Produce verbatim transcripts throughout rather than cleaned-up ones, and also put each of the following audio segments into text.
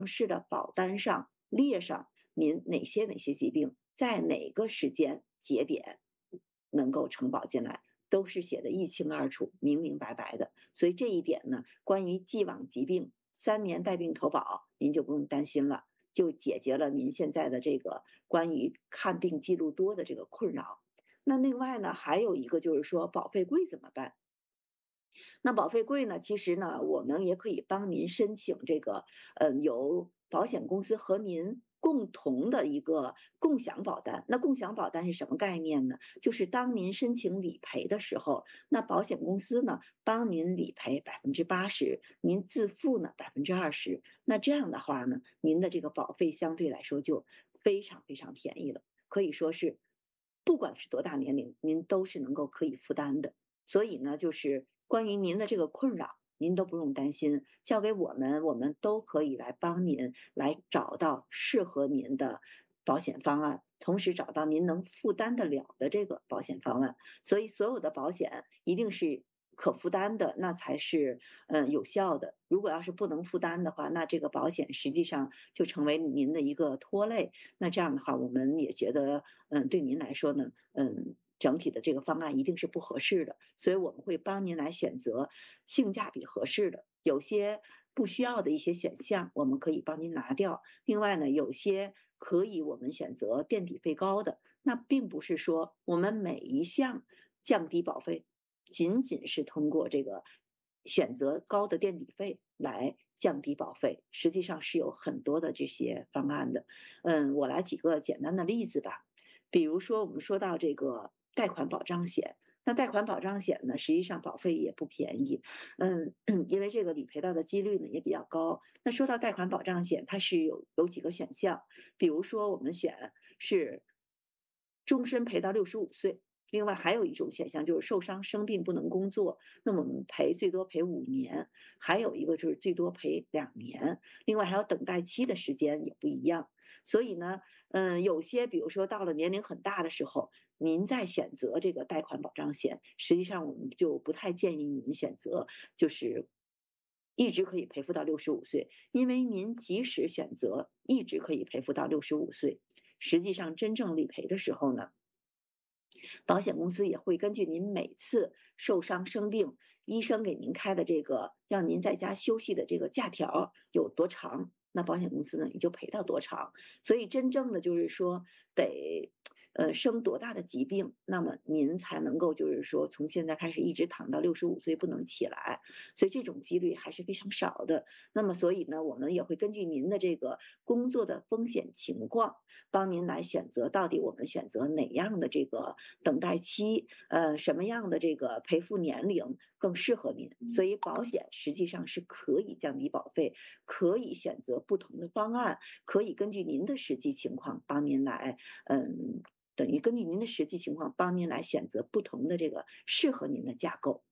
式的保单上列上您哪些哪些疾病在哪个时间节点能够承保进来，都是写的一清二楚、明明白白的。所以这一点呢，关于既往疾病三年带病投保，您就不用担心了，就解决了您现在的这个关于看病记录多的这个困扰。那另外呢，还有一个就是说保费贵怎么办？那保费贵呢，其实呢，我们也可以帮您申请这个，呃，由保险公司和您共同的一个共享保单。那共享保单是什么概念呢？就是当您申请理赔的时候，那保险公司呢帮您理赔百分之八十，您自付呢百分之二十。那这样的话呢，您的这个保费相对来说就非常非常便宜了，可以说是不管是多大年龄，您都是能够可以负担的。所以呢，就是关于您的这个困扰，您都不用担心，交给我们，我们都可以来帮您来找到适合您的保险方案，同时找到您能负担得了的这个保险方案。所以所有的保险一定是可负担的，那才是嗯有效的。如果要是不能负担的话，那这个保险实际上就成为您的一个拖累。那这样的话，我们也觉得，嗯，对您来说呢，嗯。整体的这个方案一定是不合适的，所以我们会帮您来选择性价比合适的。有些不需要的一些选项，我们可以帮您拿掉。另外呢，有些可以我们选择垫底费高的，那并不是说我们每一项降低保费，仅仅是通过这个选择高的垫底费来降低保费，实际上是有很多的这些方案的。嗯，我来举个简单的例子吧。比如说，我们说到这个贷款保障险，那贷款保障险呢，实际上保费也不便宜，嗯，因为这个理赔到的几率呢也比较高。那说到贷款保障险，它是有有几个选项，比如说我们选是终身赔到六十五岁。另外还有一种选项就是受伤生病不能工作，那么我们赔最多赔五年，还有一个就是最多赔两年，另外还有等待期的时间也不一样。所以呢，嗯，有些比如说到了年龄很大的时候，您再选择这个贷款保障险，实际上我们就不太建议您选择，就是一直可以赔付到六十五岁，因为您即使选择一直可以赔付到六十五岁，实际上真正理赔的时候呢，保险公司也会根据您每次受伤生病，医生给您开的这个让您在家休息的这个假条有多长，那保险公司呢也就赔到多长。所以真正的就是说得呃生多大的疾病，那么您才能够就是说从现在开始一直躺到六十五岁不能起来，所以这种几率还是非常少的。那么所以呢，我们也会根据您的这个工作的风险情况，帮您来选择到底我们选择哪样的这个等待期，呃，什么样的这个赔付年龄更适合您。所以保险实际上是可以降低保费，可以选择不同的方案，可以根据您的实际情况帮您来，嗯，等于根据您的实际情况帮您来选择不同的这个适合您的架构。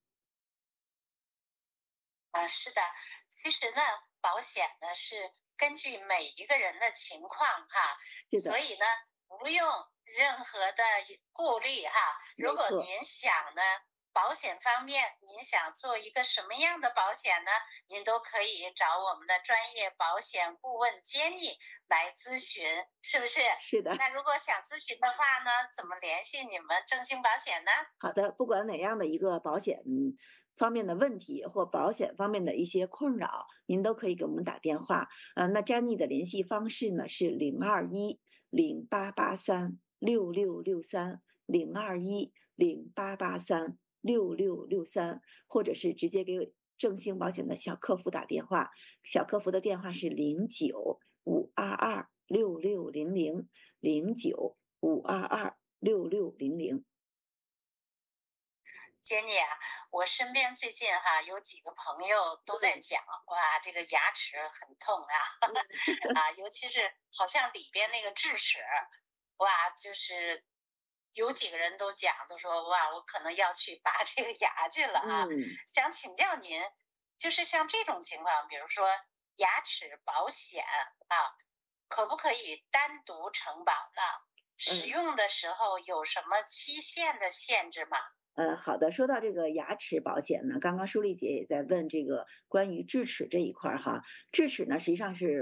啊，是的，其实呢，保险呢是根据每一个人的情况哈， 是的， 所以呢，不用任何的顾虑哈。如没错。 果您想呢，保险方面您想做一个什么样的保险呢？您都可以找我们的专业保险顾问 Jenny 来咨询，是不是？ 是的。 那如果想咨询的话呢，怎么联系你们正兴保险呢？ 好的，不管哪样的一个保险方面的问题或保险方面的一些困扰，您都可以给我们打电话。呃，那 Jenny 的联系方式呢是零二一零八八三六六六三零二一零八八三六六六三，或者是直接给正兴保险的小客服打电话，小客服的电话是零九五二二六六零零零九五二二六六零零。 杰尼啊，我身边最近哈、有几个朋友都在讲，哇，这个牙齿很痛啊， 是的。 啊，尤其是好像里边那个智齿，哇，就是有几个人都讲，都说哇，我可能要去拔这个牙去了啊。 嗯。 想请教您，就是像这种情况，比如说牙齿保险啊，可不可以单独承保呢？使嗯。 用的时候有什么期限的限制吗？ 呃，好的。说到这个牙齿保险呢，刚刚舒丽姐也在问这个关于智齿这一块儿哈。智齿呢，实际上是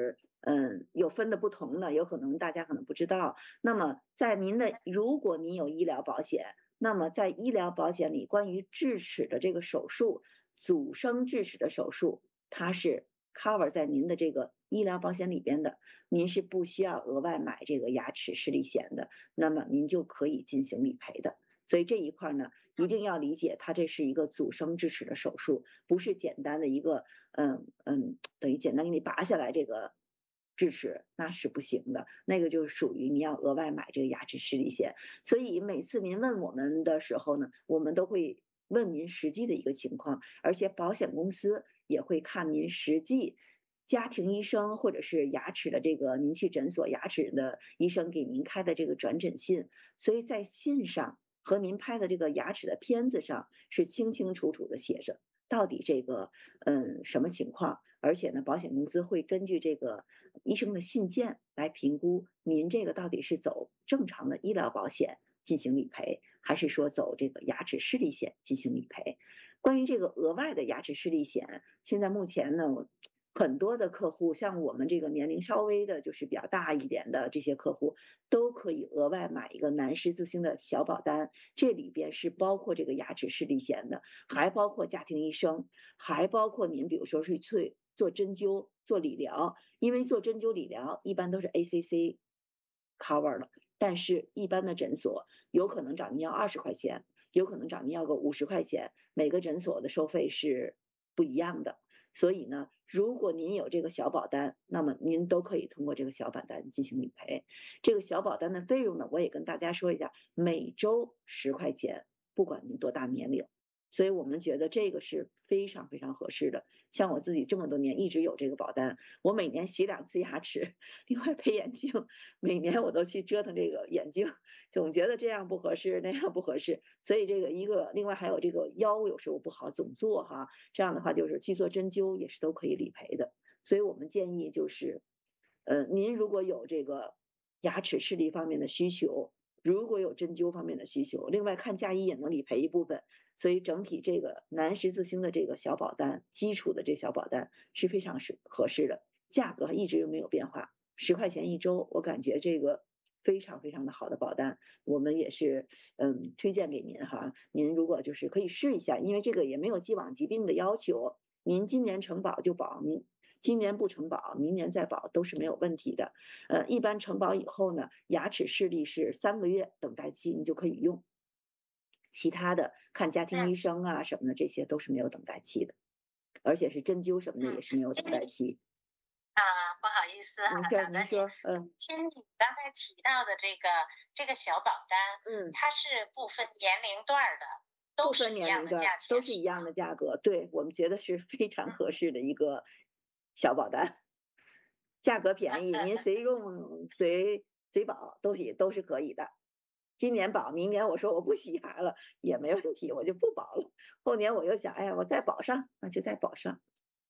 嗯，有分的不同的，有可能大家可能不知道。那么在您的，如果您有医疗保险，那么在医疗保险里，关于智齿的这个手术，阻生智齿的手术，它是 cover 在您的这个医疗保险里边的，您是不需要额外买这个牙齿视力险的，那么您就可以进行理赔的。所以这一块呢，一定要理解，它这是一个阻生智齿的手术，不是简单的一个，嗯嗯，等于简单给你拔下来这个智齿，那是不行的，那个就是属于你要额外买这个牙齿视力险。所以每次您问我们的时候呢，我们都会问您实际的一个情况，而且保险公司也会看您实际。家庭医生或者是牙齿的这个，您去诊所牙齿的医生给您开的这个转诊信，所以在信上和您拍的这个牙齿的片子上是清清楚楚的写着到底这个嗯什么情况，而且呢，保险公司会根据这个医生的信件来评估您这个到底是走正常的医疗保险进行理赔，还是说走这个牙齿视力险进行理赔。关于这个额外的牙齿视力险，现在目前呢，很多的客户，像我们这个年龄稍微的，就是比较大一点的这些客户，都可以额外买一个南十字星的小保单，这里边是包括这个牙齿视力险的，还包括家庭医生，还包括您比如说是去做针灸、做理疗，因为做针灸、理疗一般都是 A C C cover 了，但是一般的诊所有可能找您要二十块钱，有可能找您要个五十块钱，每个诊所的收费是不一样的。所以呢，如果您有这个小保单，那么您都可以通过这个小保单进行理赔。这个小保单的费用呢，我也跟大家说一下，每周十块钱，不管您多大年龄。所以我们觉得这个是非常非常合适的。像我自己这么多年一直有这个保单，我每年洗两次牙齿，另外配眼镜，每年我都去折腾这个眼镜，总觉得这样不合适，那样不合适。所以这个一个，另外还有这个腰有时候不好，总做哈，这样的话就是去做针灸也是都可以理赔的。所以我们建议就是，呃，您如果有这个牙齿视力方面的需求，如果有针灸方面的需求，另外看家医也能理赔一部分。所以整体这个南十字星的这个小保单，基础的这小保单是非常是合适的，价格一直没有变化，十块钱一周，我感觉这个非常非常的好的保单，我们也是嗯推荐给您哈。您如果就是可以试一下，因为这个也没有既往疾病的要求，您今年承保就保，您今年不承保，明年再保都是没有问题的。呃，一般承保以后呢，牙齿视力是三个月等待期，你就可以用。其他的看家庭医生啊什么的，这些都是没有等待期的，而且是针灸什么的也是没有等待期。 啊，不好意思啊，打断您。 嗯， 听你刚才提到的这个这个小保单， 嗯， 它是不分年龄段的，都是一样的价钱， 都是一样的价格。对，我们觉得是非常合适的一个小保单，价格便宜，您随用随随保都也都是可以的。今年保，明年我说我不洗牙了也没问题，我就不保了。后年我又想，哎呀，我再保上，那就再保上。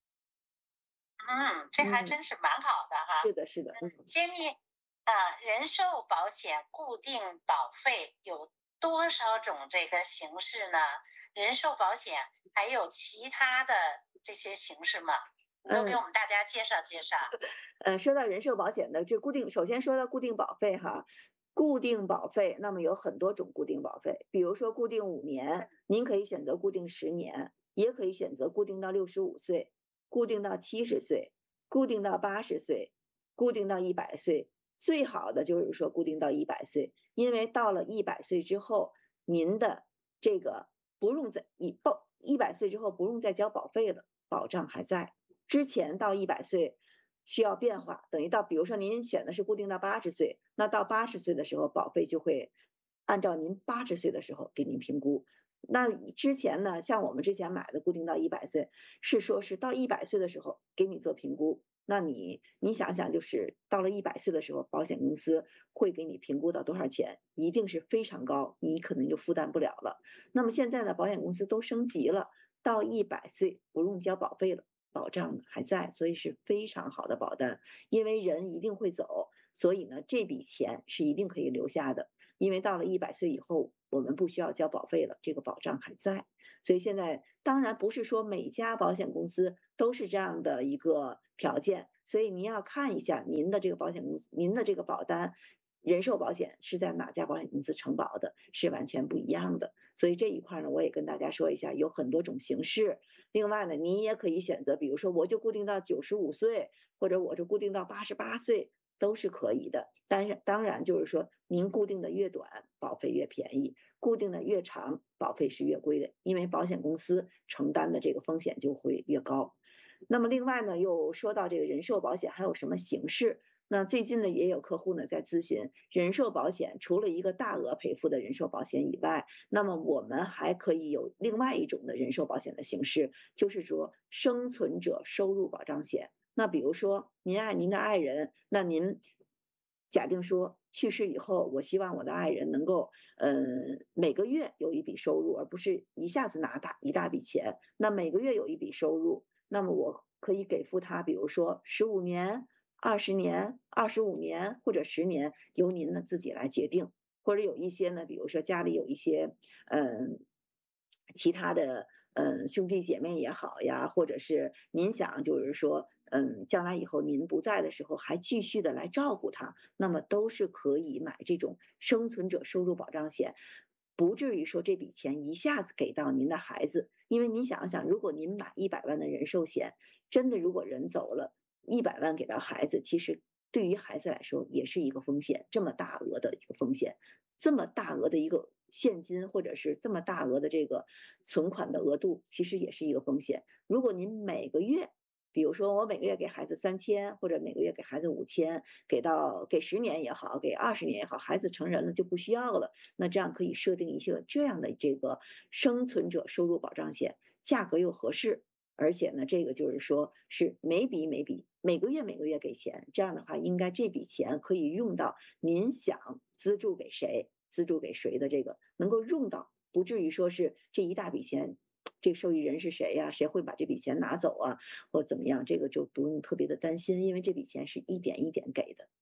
嗯，这还真是蛮好的哈。 是的，是的。 嗯，揭秘啊，人寿保险固定保费有多少种这个形式呢？人寿保险还有其他的这些形式吗？都给我们大家介绍介绍。 呃，说到人寿保险的这固定，首先说到固定保费哈。固定保费，那么有很多种固定保费，比如说固定五年，您可以选择固定十年，也可以选择固定到六十五岁，固定到七十岁，固定到八十岁，固定到一百岁。最好的就是说固定到一百岁，因为到了一百岁之后，您的这个不用再一报一百岁之后不用再交保费了，保障还在。之前到一百岁。需要变化，等于到，比如说您选的是固定到八十岁，那到八十岁的时候，保费就会按照您八十岁的时候给您评估。那之前呢，像我们之前买的固定到一百岁，是说是到一百岁的时候给你做评估。那你你想想，就是到了一百岁的时候，保险公司会给你评估到多少钱，一定是非常高，你可能就负担不了了。那么现在呢，保险公司都升级了，到一百岁不用交保费了。保障还在，所以是非常好的保单。因为人一定会走，所以呢，这笔钱是一定可以留下的。因为到了一百岁以后，我们不需要交保费了，这个保障还在。所以现在当然不是说每家保险公司都是这样的一个条件， 所以您要看一下您的这个保险公司，您的这个保单。人寿保险是在哪家保险公司承保的，是完全不一样的。所以这一块呢，我也跟大家说一下，有很多种形式。另外呢，您也可以选择，比如说我就固定到九十五岁，或者我就固定到八十八岁，都是可以的。但是当然就是说，您固定的越短，保费越便宜；固定的越长，保费是越贵的，因为保险公司承担的这个风险就会越高。那么另外呢，又说到这个人寿保险还有什么形式？那最近呢，也有客户呢在咨询人寿保险，除了一个大额赔付的人寿保险以外，那么我们还可以有另外一种的人寿保险的形式，就是说生存者收入保障险。那比如说您爱您的爱人，那您假定说去世以后，我希望我的爱人能够呃每个月有一笔收入，而不是一下子拿大一大笔钱。那每个月有一笔收入，那么我可以给付他，比如说十五年。二十年、二十五年或者十年，由您呢自己来决定。或者有一些呢，比如说家里有一些嗯其他的嗯兄弟姐妹也好呀，或者是您想就是说嗯将来以后您不在的时候还继续的来照顾他，那么都是可以买这种生存者收入保障险。不至于说这笔钱一下子给到您的孩子，因为您想想，如果您买一百万的人寿险，真的如果人走了，一百万给到孩子，其实对于孩子来说也是一个风险，这么大额的一个风险，这么大额的一个现金或者是这么大额的这个存款的额度，其实也是一个风险。如果您每个月，比如说我每个月给孩子三千，或者每个月给孩子五千，给到给十年也好，给二十年也好，孩子成人了就不需要了，那这样可以设定一些这样的这个生存者收入保障险，价格又合适。而且呢，这个就是说是每笔每笔每个月每个月给钱，这样的话，应该这笔钱可以用到您想资助给谁，资助给谁的这个能够用到，不至于说是这一大笔钱，这个受益人是谁呀？谁会把这笔钱拿走啊？或怎么样？这个就不用特别的担心，因为这笔钱是一点一点给的。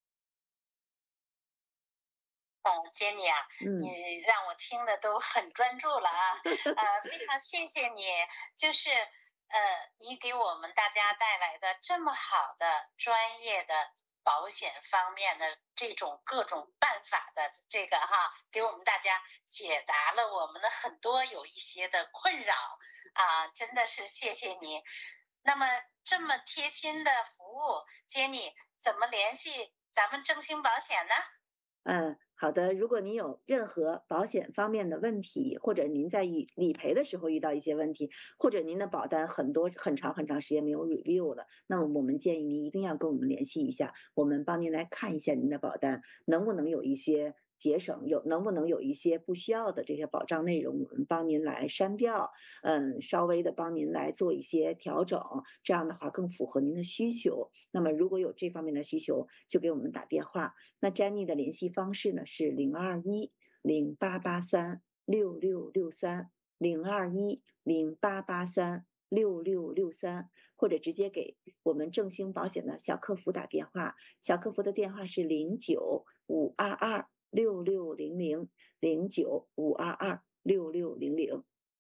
嗯，Jenny 啊， 嗯你让我听的都很专注了啊，呃，非常谢谢你，就是呃，你给我们大家带来的这么好的专业的保险方面的这种各种办法的这个哈，给我们大家解答了我们的很多有一些的困扰啊，真的是谢谢你。那么这么贴心的服务 ，Jenny 怎么联系咱们正兴保险呢？ 嗯，好的。如果您有任何保险方面的问题，或者您在理理赔的时候遇到一些问题，或者您的保单很多很长很长时间没有 review 了，那么我们建议您一定要跟我们联系一下，我们帮您来看一下您的保单能不能有一些节省，有能不能有一些不需要的这些保障内容，我们帮您来删掉，嗯，稍微的帮您来做一些调整，这样的话更符合您的需求。那么如果有这方面的需求，就给我们打电话。那 Jenny 的联系方式呢是零二一零八八三六六六三零二一零八八三六六六三，或者直接给我们正兴保险的小客服打电话，小客服的电话是零九五二二六六零零零九五二二六六零零。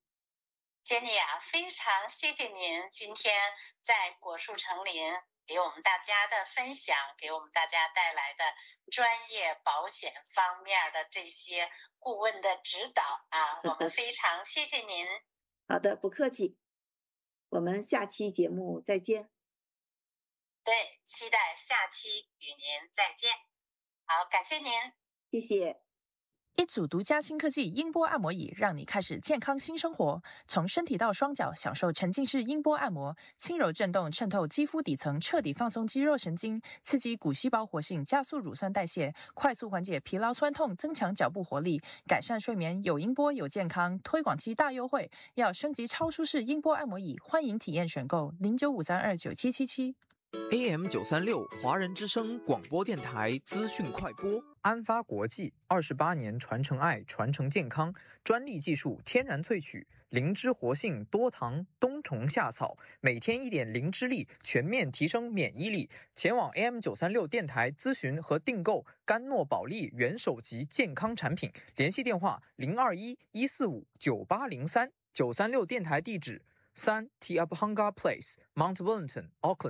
Jenny 啊，非常谢谢您今天在果树城林给我们大家的分享，给我们大家带来的专业保险方面的这些顾问的指导啊，我们非常谢谢您。 好的，不客气，我们下期节目再见。 对，期待下期与您再见。好，感谢您， 谢谢。 一组独家新科技音波按摩椅，让你开始健康新生活。从身体到双脚，享受沉浸式音波按摩，轻柔震动渗透肌肤底层，彻底放松肌肉神经，刺激骨细胞活性，加速乳酸代谢，快速缓解疲劳酸痛，增强脚部活力，改善睡眠。有音波有健康，推广期大优惠，要升级超舒适音波按摩椅，欢迎体验选购零九五三二九七七七。 A M 九三六华人之声广播电台资讯快播，安发国际二十八年传承爱，传承健康，专利技术，天然萃取，灵芝活性，多糖，冬虫夏草，每天一点灵芝力，全面提升免疫力。前往 A M 九三六电台咨询和订购甘诺宝利元首级健康产品，联系电话零二一一四五九八零三。九三六电台地址三 T Upanga Place Mount Wellington Auckland。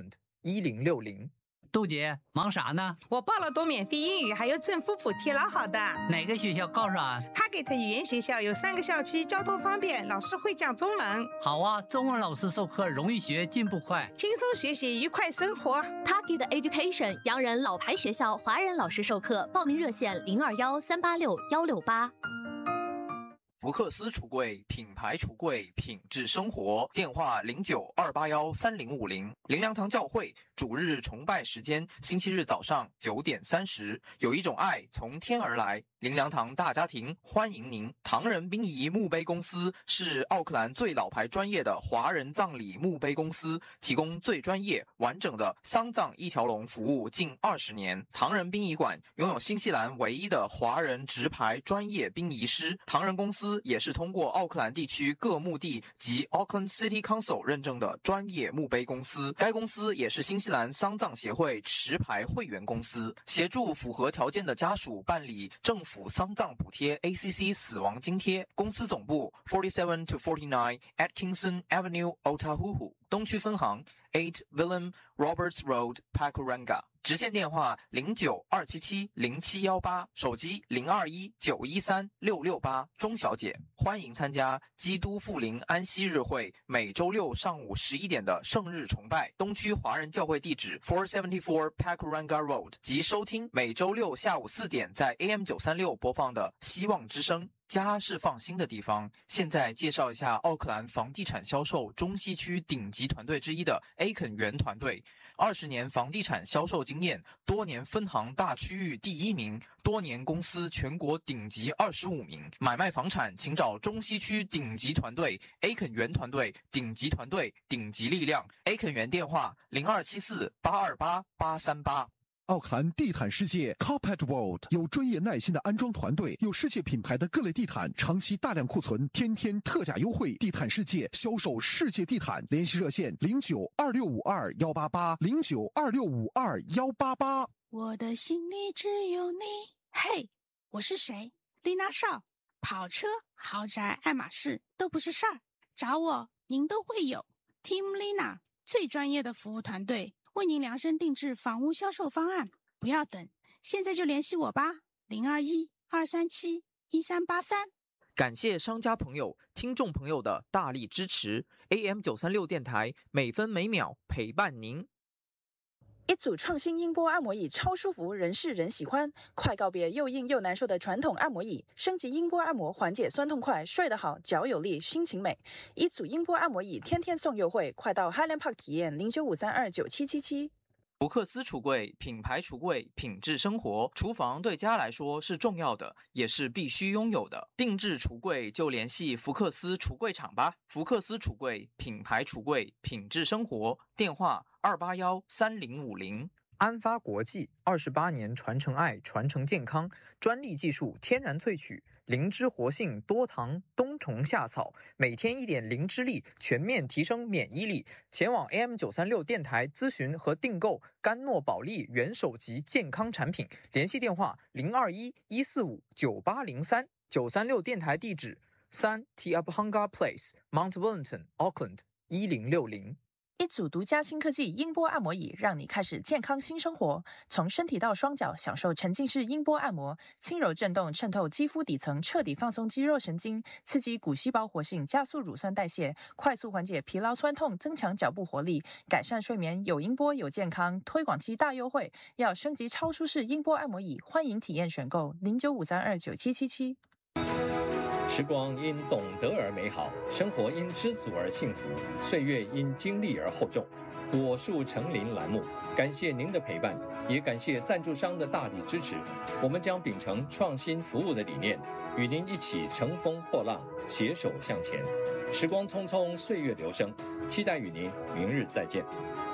一零六零。 杜姐忙啥呢？ 我报了多免费英语，还有政府补贴，老好的。 哪个学校告诉啊？ 他给的语言学校有三个校区，交通方便，老师会讲中文。 好啊，中文老师授课容易学，进步快， 轻松学习，愉快生活。 Target Education 洋人老牌学校，华人老师授课，报名热线零二幺三八六幺六八。 福克斯橱柜，品牌橱柜，品质生活。电话零九二八幺三零五零。灵粮堂教会主日崇拜时间：星期日早上九点三十。有一种爱从天而来。灵粮堂大家庭欢迎您。唐人殡仪墓碑公司是奥克兰最老牌专业的华人葬礼墓碑公司，提供最专业完整的丧葬一条龙服务近二十年。唐人殡仪馆拥有新西兰唯一的华人直牌专业殡仪师。唐人公司也是通过奥克兰地区各墓地及 Auckland City Council 认证的专业墓碑公司。该公司也是新西兰丧葬协会持牌会员公司，协助符合条件的家属办理政府丧葬补贴 A C C 死亡津贴。公司总部 forty-seven to forty-nine Atkinson Avenue, Otahuhu。东区分行 eight Willem Roberts Road, Pakuranga。直线电话零九二七七零七一八，手机零二一九一三六六八。钟小姐，欢迎参加基督复临安息日会每周六上午十一点的圣日崇拜。东区华人教会地址 four seventy-four Pakuranga Road， 及收听每周六下午四点在 A M 九三六播放的希望之声。家是放心的地方。现在介绍一下奥克兰房地产销售中西区顶级团队之一的 A 肯园团队，二十年房地产销售经验，多年分行大区域第一名，多年公司全国顶级二十五名。买卖房产请找中西区顶级团队 A 肯园团队，顶级团队，顶级力量。A 肯园电话零二七四八二八八三八。 奥克兰地毯世界 Carpet World 有专业耐心的安装团队，有世界品牌的各类地毯，长期大量库存，天天特价优惠。地毯世界销售世界地毯，联系热线零九二六五二幺八八零九二六五二幺八八。 我的心里只有你。嘿，我是谁？丽娜少，跑车、豪宅、爱马仕都不是事儿，找我您都会有。Team Lina 最专业的服务团队。为您量身定制房屋销售方案，不要等，现在就联系我吧，零二一二三七一三八三。 感谢商家朋友、听众朋友的大力支持 ，A M 九三六电台每分每秒陪伴您。 一组创新音波按摩椅超舒服，人是人喜欢。快告别又硬又难受的传统按摩椅，升级音波按摩，缓解酸痛快，睡得好，脚有力，心情美。一组音波按摩椅天天送优惠，快到 Highland Park 体验零九五三二九七七七。 福克斯橱柜，品牌橱柜，品质生活。厨房对家来说是重要的，也是必须拥有的。定制橱柜就联系福克斯橱柜厂吧。福克斯橱柜，品牌橱柜，品质生活。电话二八幺三零五零。安发国际二十八年传承爱，传承健康，专利技术天然萃取，灵芝活性多糖冬虫夏草，每天一点灵芝力，全面提升免疫力。前往 A M 九三六电台咨询和订购甘诺宝利元首级健康产品，联系电话零二一一四五九八零三。九三六电台地址三 Tiabhanga Place Mount Wellington Auckland 一零六零。 一组独家新科技音波按摩椅，让你开始健康新生活。从身体到双脚，享受沉浸式音波按摩，轻柔震动渗透肌肤底层，彻底放松肌肉神经，刺激骨细胞活性，加速乳酸代谢，快速缓解疲劳酸痛，增强脚部活力，改善睡眠。有音波有健康，推广期大优惠，要升级超舒适音波按摩椅，欢迎体验选购零九五三二九七七七。 时光因懂得而美好，生活因知足而幸福，岁月因经历而厚重。果树成林栏目，感谢您的陪伴，也感谢赞助商的大力支持。我们将秉承创新服务的理念，与您一起乘风破浪，携手向前。时光匆匆，岁月流声，期待与您明日再见。